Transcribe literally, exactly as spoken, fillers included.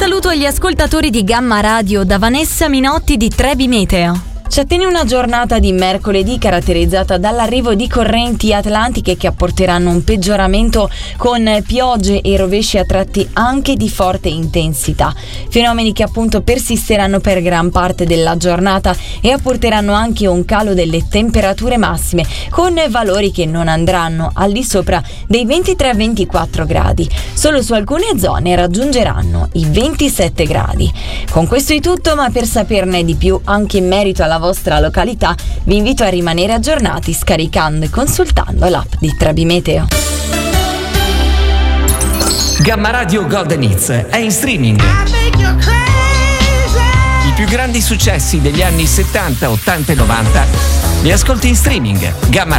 saluto agli ascoltatori di Gamma Radio da Vanessa Minotti di Trebi Meteo. Ci attende una giornata di mercoledì caratterizzata dall'arrivo di correnti atlantiche che apporteranno un peggioramento con piogge e rovesci a tratti anche di forte intensità. Fenomeni che appunto persisteranno per gran parte della giornata e apporteranno anche un calo delle temperature massime con valori che non andranno al di sopra dei ventitré ventiquattro gradi. Solo su alcune zone raggiungeranno i ventisette gradi. Con questo è tutto, ma per saperne di più anche in merito alla vostra località vi invito a rimanere aggiornati scaricando e consultando l'app di Trebi Meteo. Gamma Radio Golden Hits è in streaming. I più grandi successi degli anni settanta, ottanta e novanta li ascolti in streaming. Gamma